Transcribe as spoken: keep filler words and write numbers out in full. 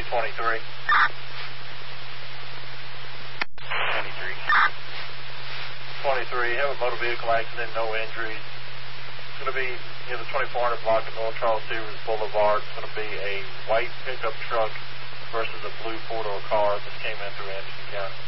twenty-three. twenty-three. twenty-three, have a motor vehicle accident, no injuries. It's going to be near the twenty-four hundred block of North Charles Stevens Boulevard. It's going to be a white pickup truck versus a blue four-door car that came in through Anderson County.